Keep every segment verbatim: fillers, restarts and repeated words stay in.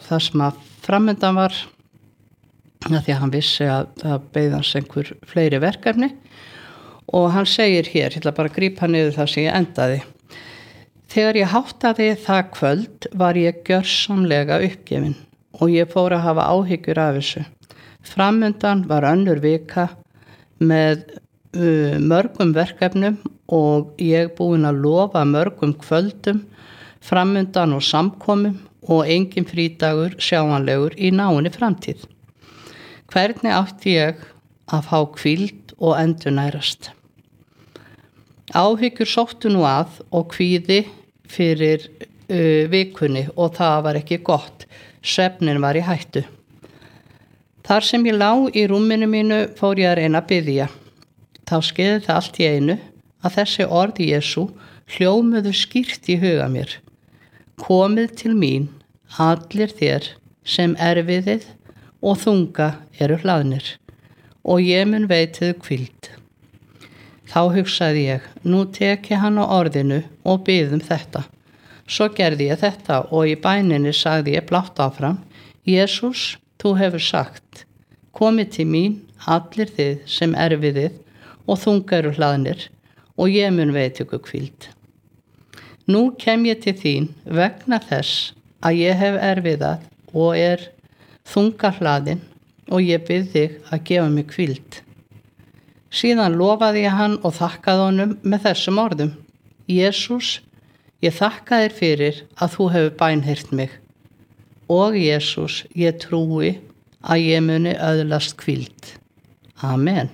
það sem að framundan var, að því að hann vissi að það beið hans einhver fleiri verkefni, og hann segir hér, ég ætla bara að grípa niður það sem ég endaði. Þegar ég háttaði það kvöld var ég gjörsamlega uppgefin og ég fór að hafa áhyggjur af þessu. Framundan var önnur vika með uh, mörgum verkefnum og ég búin að lofa mörgum kvöldum framundan og samkomum og engin frídagur sjáanlegur í náinni framtíð. Hvernig átti ég að fá hvíld og endurnærast? Áhyggjur sóttu nú að og kvíði fyrir uh, vikunni og það var ekki gott. Svefnin var í hættu. Þar sem ég lá í rúminu mínu fór ég að reyna að biðja. Þá skeiði það allt í einu að þessi orð Jesú hljómuðu skýrt í huga mér. Komið til mín, allir þér sem erfiðið og þunga eru hlaðnir, og ég mun veitið hvíld. Þá hugsaði ég, nú tek ég hann á orðinu og bið um þetta. Svo gerði ég þetta og í bæninni sagði ég blátt áfram, Jesús, þú hefur sagt, komið til mín, allir þið sem erfiðið og þunga eru hlaðnir, og ég mun veita ykkur hvíld. Nú kem ég til þín vegna þess að ég hef erfiðað og er þunga hlaðin og ég bið þig að gefa mig hvíld. Síðan lofaði ég hann og þakkaði honum með þessum orðum. Jesús, ég þakka þér fyrir að þú hefur bænheyrt mig. Og Jesús, ég trúi að ég muni öðlast hvíld. Amen.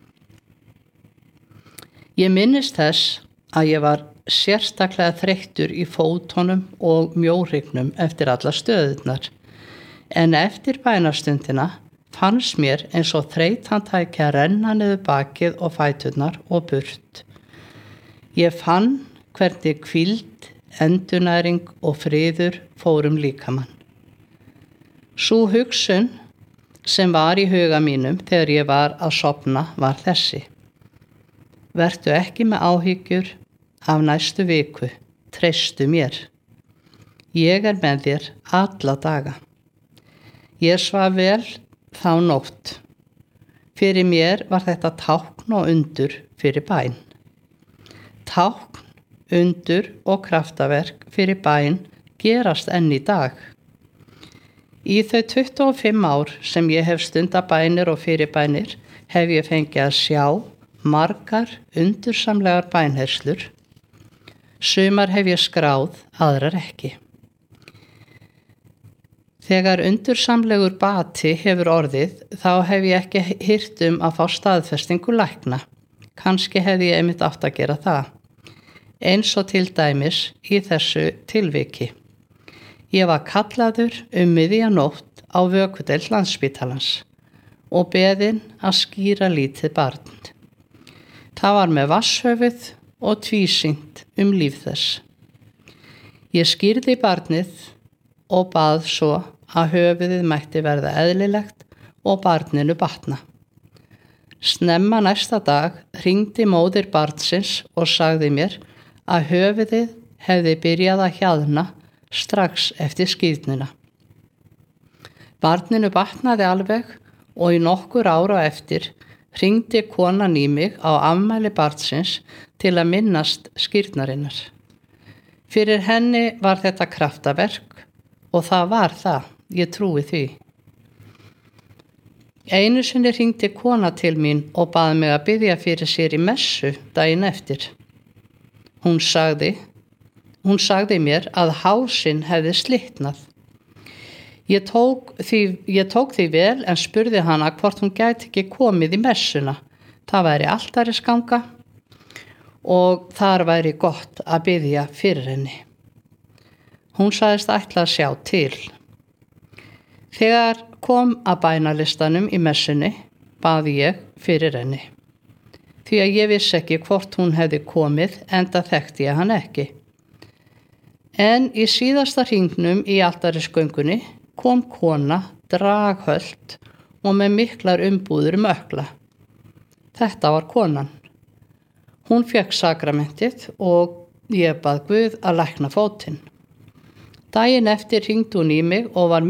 Ég minnist þess að ég var sérstaklega þreyttur í fótunum og mjóhrygnum eftir alla stöðurnar. En eftir bænastundina fannst mér eins og þreytan tæki að renna niður bakið og fæturnar og burt. Ég fann hvernig hvíld, endurnæring og friður fórum líkamann. Sú hugsun sem var í huga mínum þegar ég var að sofna var þessi. Vertu ekki með áhyggjur af næstu viku, treystu mér. Ég er með þér alla daga. Ég svaf vel þá nótt. Fyrir mér var þetta tákn og undur fyrir bæn. Tákn, undur og kraftaverk fyrir bæn gerast enn í dag. Í þau tuttugu og fimm ár sem ég hef stundað bænir og fyrirbænir hef ég fengið að sjá margar undursamlegar bænherslur. Sumar hef ég skráð, aðrar ekki. Þegar undursamlegur bati hefur orðið, þá hef ég ekki heyrt um að fá staðfestingu lækna. Kannski hefði ég einmitt átt að gera það. Eins og til dæmis í þessu tilviki. Ég var kallaður um miðja nótt á vökudeild Landspítalans og beðinn að skýra lítið barn. Það var með vatnshöfuð og tvísýnt um líf þess. Ég skýrði barnið og bað svo að höfuðið mætti verða eðlilegt og barninu batna. Snemma næsta dag hringdi móðir barnsins og sagði mér að höfuðið hefði byrjað að hjaðna strax eftir skírnina. Barninu batnaði alveg og í nokkur ára eftir hringdi konan í mig á afmæli barnsins til að minnast skírnarinnar. Fyrir henni var þetta kraftaverk og það var það, ég trúi því. Einu sinni hringdi kona til mín og bað mig að biðja fyrir sér í messu daginn eftir. Hún sagði, hún sagði mér að hálsinn hefði slitnað. Ég tók, því, ég tók því vel en spurði hana hvort hún gæti ekki komið í messuna. Það væri altarisganga og þar væri gott að biðja fyrir henni. Hún sagðist ætla að sjá til. Þegar kom að bænalistanum í messunni, baði ég fyrir henni. Því að ég vissi ekki hvort hún hefði komið, enda þekkti ég hann ekki. En í síðasta hringnum í altarisgöngunni kom kona draghölt og með miklar umbúðir um ökla. Þetta var konan. Hún fékk sakramentið og ég bað Guð að lækna fótinn. Daginn eftir hringdi hún í mig og var